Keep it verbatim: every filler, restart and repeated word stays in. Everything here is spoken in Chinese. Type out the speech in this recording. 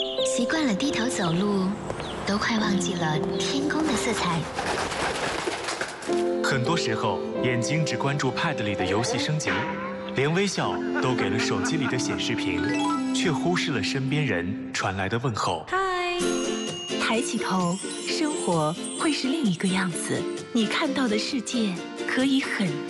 习惯了低头走路，都快忘记了天空的色彩。 很多时候，眼睛只关注 Pad 里的游戏升级，连微笑都给了手机里的显示屏，却忽视了身边人传来的问候。 嗨，抬起头，生活会是另一个样子。你看到的世界可以很